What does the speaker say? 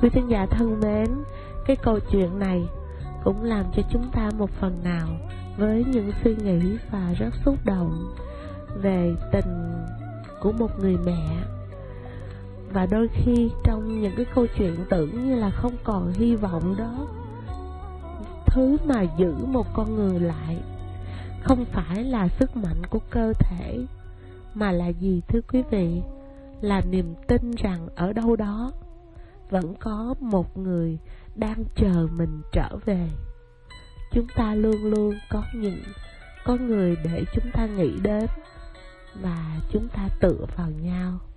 Quý thính giả thân mến, cái câu chuyện này cũng làm cho chúng ta một phần nào với những suy nghĩ và rất xúc động về tình của một người mẹ. Và đôi khi trong những cái câu chuyện tưởng như là không còn hy vọng đó, thứ mà giữ một con người lại không phải là sức mạnh của cơ thể, mà là gì thưa quý vị? Là niềm tin rằng ở đâu đó vẫn có một người đang chờ mình trở về. Chúng ta luôn luôn có người để chúng ta nghĩ đến, và chúng ta tựa vào nhau.